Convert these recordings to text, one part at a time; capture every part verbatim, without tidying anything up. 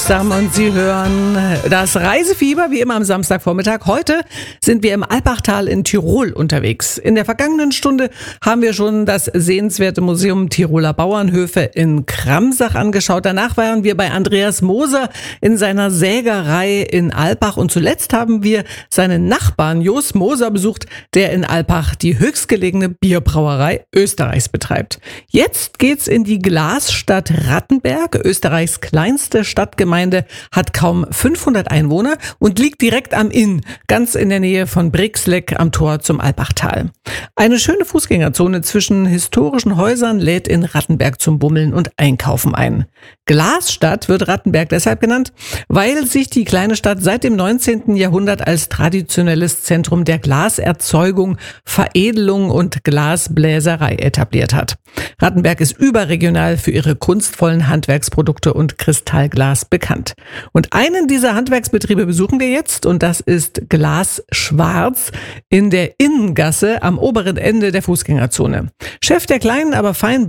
Potsdam und Sie hören das Reisefieber wie immer am Samstagvormittag. Heute sind wir im Alpachtal in Tirol unterwegs. In der vergangenen Stunde haben wir schon das sehenswerte Museum Tiroler Bauernhöfe in Kramsach angeschaut. Danach waren wir bei Andreas Moser in seiner Sägerei in Alpach und zuletzt haben wir seinen Nachbarn Jos Moser besucht, der in Alpach die höchstgelegene Bierbrauerei Österreichs betreibt. Jetzt geht's in die Glasstadt Rattenberg. Österreichs kleinste Stadtgemeinde, hat kaum fünfhundert Einwohner und liegt direkt am Inn, ganz in der Nähe von Brixleck am Tor zum Alpachtal. Eine schöne Fußgängerzone zwischen historischen Häusern lädt in Rattenberg zum Bummeln und Einkaufen ein. Glasstadt wird Rattenberg deshalb genannt, weil sich die kleine Stadt seit dem neunzehnten Jahrhundert als traditionelles Zentrum der Glaserzeugung, Veredelung und Glasbläserei etabliert hat. Rattenberg ist überregional für ihre kunstvollen Handwerksprodukte und Kristallglas bekannt. Und einen dieser Handwerksbetriebe besuchen wir jetzt und das ist Glas Schwarz in der Innengasse am oberen Ende der Fußgängerzone. Chef der kleinen, aber feinen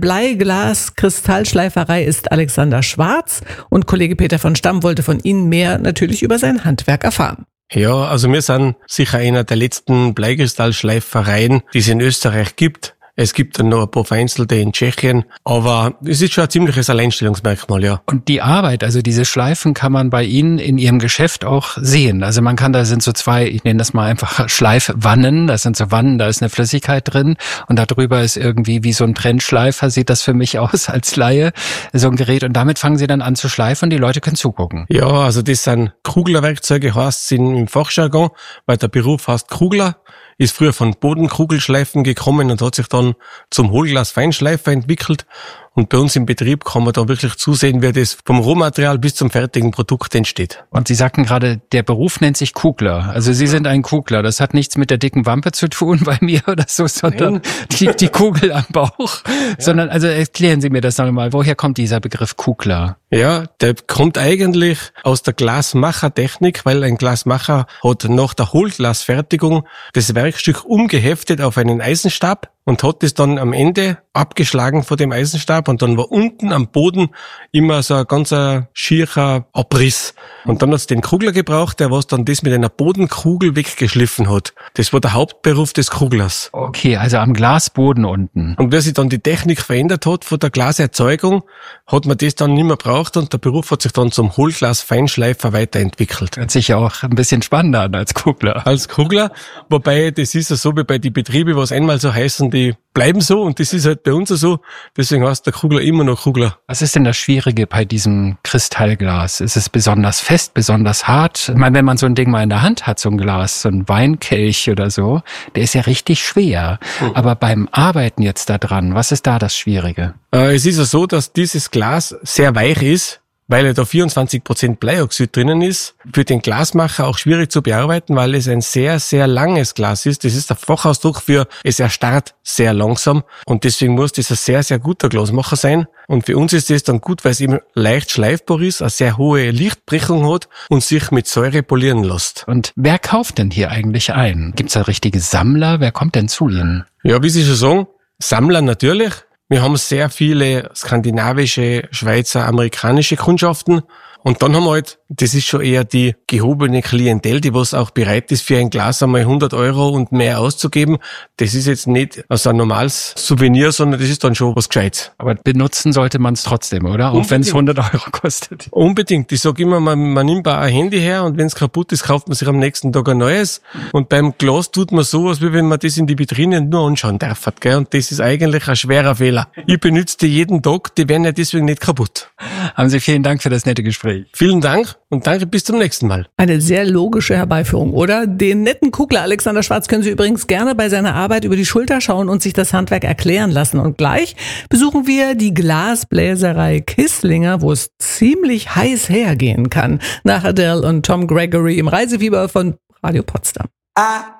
Bleiglas-Kristallschleiferei ist Alexander Schwarz und Kollege Peter von Stamm wollte von Ihnen mehr natürlich über sein Handwerk erfahren. Ja, also wir sind sicher einer der letzten Bleikristallschleifereien, die es in Österreich gibt. Es gibt dann noch ein paar vereinzelte in Tschechien, aber es ist schon ein ziemliches Alleinstellungsmerkmal, ja. Und die Arbeit, also diese Schleifen kann man bei Ihnen in Ihrem Geschäft auch sehen. Also man kann, da sind so zwei, ich nenne das mal einfach Schleifwannen, das sind so Wannen, da ist eine Flüssigkeit drin und darüber ist irgendwie wie so ein Trennschleifer, sieht das für mich aus als Laie, so ein Gerät und damit fangen Sie dann an zu schleifen und die Leute können zugucken. Ja, also das sind Kruglerwerkzeuge, heißt es im Fachjargon, weil der Beruf heißt Krugler. Ist früher von Bodenkugelschleifen gekommen und hat sich dann zum Hohlglas-Feinschleifer entwickelt. Und bei uns im Betrieb kann man da wirklich zusehen, wie das vom Rohmaterial bis zum fertigen Produkt entsteht. Und Sie sagten gerade, der Beruf nennt sich Kugler. Also Sie sind ein Kugler. Das hat nichts mit der dicken Wampe zu tun bei mir oder so, sondern die, die Kugel am Bauch. Ja. Sondern, also erklären Sie mir das noch mal. Woher kommt dieser Begriff Kugler? Ja, der kommt eigentlich aus der Glasmachertechnik, weil ein Glasmacher hat nach der Hohlglasfertigung das Werkstück umgeheftet auf einen Eisenstab und hat es dann am Ende abgeschlagen von dem Eisenstab und dann war unten am Boden immer so ein ganz schierer Abriss. Und dann hat es den Krugler gebraucht, der was dann das mit einer Bodenkugel weggeschliffen hat. Das war der Hauptberuf des Kruglers. Okay, also am Glasboden unten. Und wie sich dann die Technik verändert hat von der Glaserzeugung, hat man das dann nicht mehr braucht und der Beruf hat sich dann zum Hohlglas-Feinschleifer weiterentwickelt. Hört sich ja auch ein bisschen spannender an als Kugler. Als Kugler, wobei das ist ja so wie bei den Betrieben, was einmal so heißen, die bleiben so und das ist halt bei uns so. Deswegen heißt der Kugler immer noch Kugler. Was ist denn das Schwierige bei diesem Kristallglas? Ist es besonders fest, besonders hart? Ich meine, wenn man so ein Ding mal in der Hand hat, so ein Glas, so ein Weinkelch oder so, der ist ja richtig schwer. Mhm. Aber beim Arbeiten jetzt da dran, was ist da das Schwierige? Äh, es ist ja so, dass dieses Glas sehr weich ist, weil ja da vierundzwanzig Prozent Bleioxid drinnen ist. Für den Glasmacher auch schwierig zu bearbeiten, weil es ein sehr, sehr langes Glas ist. Das ist der Fachausdruck für, es erstarrt sehr langsam. Und deswegen muss das ein sehr, sehr guter Glasmacher sein. Und für uns ist das dann gut, weil es eben leicht schleifbar ist, eine sehr hohe Lichtbrechung hat und sich mit Säure polieren lässt. Und wer kauft denn hier eigentlich ein? Gibt's da richtige Sammler? Wer kommt denn zu Ihnen? Ja, wie Sie schon sagen, Sammler natürlich. Wir haben sehr viele skandinavische, Schweizer, amerikanische Kundschaften. Und dann haben wir halt, das ist schon eher die gehobene Klientel, die was auch bereit ist, für ein Glas einmal hundert Euro und mehr auszugeben. Das ist jetzt nicht also ein normales Souvenir, sondern das ist dann schon was Gescheites. Aber benutzen sollte man es trotzdem, oder? Auch wenn es hundert Euro kostet. Unbedingt. Ich sage immer, man, man nimmt ein Handy her und wenn es kaputt ist, kauft man sich am nächsten Tag ein neues. Und beim Glas tut man so, als wenn man das in die Vitrine nur anschauen darf. Gell? Und das ist eigentlich ein schwerer Fehler. Ich benutze die jeden Tag, die werden ja deswegen nicht kaputt. Haben Sie vielen Dank für das nette Gespräch. Vielen Dank und danke, bis zum nächsten Mal. Eine sehr logische Herbeiführung, oder? Den netten Kugler Alexander Schwarz können Sie übrigens gerne bei seiner Arbeit über die Schulter schauen und sich das Handwerk erklären lassen. Und gleich besuchen wir die Glasbläserei Kisslinger, wo es ziemlich heiß hergehen kann. Nach Adele und Tom Gregory im Reisefieber von Radio Potsdam.